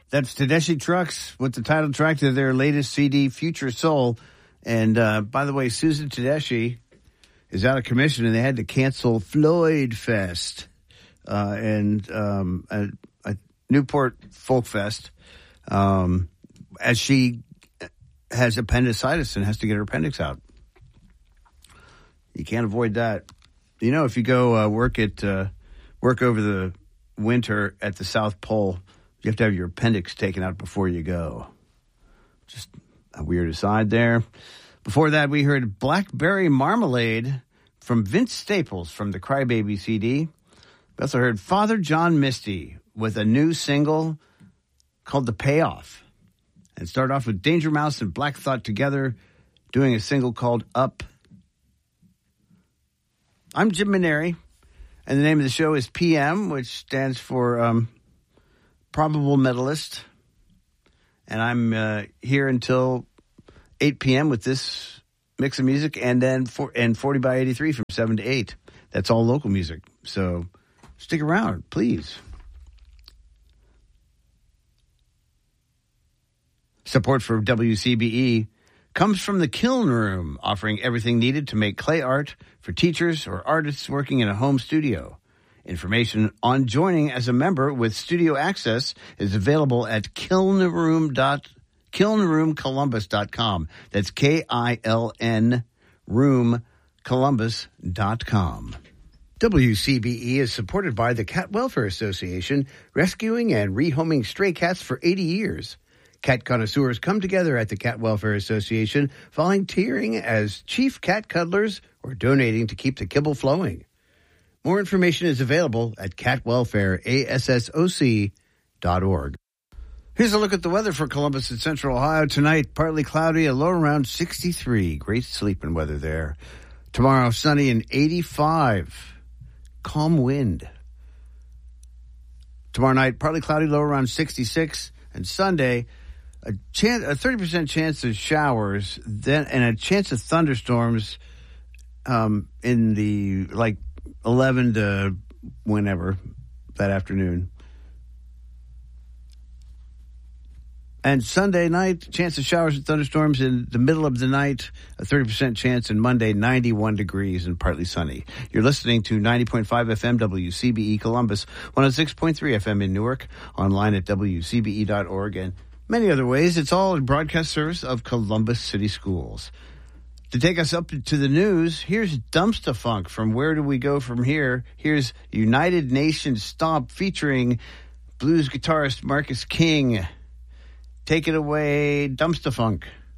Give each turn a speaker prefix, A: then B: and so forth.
A: That's Tedeschi Trucks with the title track to their latest CD, Future Soul. And by the way, Susan Tedeschi is out of commission, and they had to cancel Floyd Fest and a Newport Folk Fest as she has appendicitis and has to get her appendix out. You can't avoid that. You know, if you go work over the winter at the South Pole, you have to have your appendix taken out before you go. Just a weird aside there. Before that, we heard Blackberry Marmalade from Vince Staples from the Crybaby CD. We also heard Father John Misty with a new single called The Payoff. And start off with Danger Mouse and Black Thought together doing a single called Up. I'm Jim Maneri, and the name of the show is PM, which stands for Probable Medalist. And I'm here until 8 p.m. with this mix of music, and then 40 by 83 from 7 to 8. That's all local music. So stick around, please. Support for WCBE comes from the Kiln Room, offering everything needed to make clay art for teachers or artists working in a home studio. Information on joining as a member with studio access is available at kilnroomcolumbus.com. That's KILN roomcolumbus.com. WCBE is supported by the Cat Welfare Association, rescuing and rehoming stray cats for 80 years. Cat connoisseurs come together at the Cat Welfare Association, volunteering as chief cat cuddlers or donating to keep the kibble flowing. More information is available at catwelfareassoc.org. Here's a look at the weather for Columbus and Central Ohio tonight. Partly cloudy, a low around 63. Great sleeping weather there. Tomorrow, sunny and 85. Calm wind. Tomorrow night, partly cloudy, low around 66. And Sunday, a 30% chance of showers, and a chance of thunderstorms in the 11 to whenever that afternoon. And Sunday night, chance of showers and thunderstorms in the middle of the night, a 30% chance, and Monday, 91 degrees and partly sunny. You're listening to 90.5 FM WCBE Columbus, 106.3 FM in Newark, online at WCBE.org, and many other ways. It's all a broadcast service of Columbus City Schools. To take us up to the news, here's Dumpsta Funk from Where Do We Go From Here? Here's United Nations Stomp featuring blues guitarist Marcus King. Take it away, Dumpsta Funk.